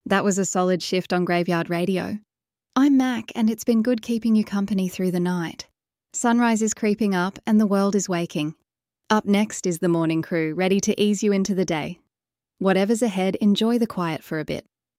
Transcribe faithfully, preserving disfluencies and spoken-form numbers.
That was a solid shift on Graveyard Radio. I'm Mac, and it's been good keeping you company through the night. Sunrise is creeping up and the world is waking. Up next is the morning crew, ready to ease you into the day. Whatever's ahead, enjoy the quiet for a bit.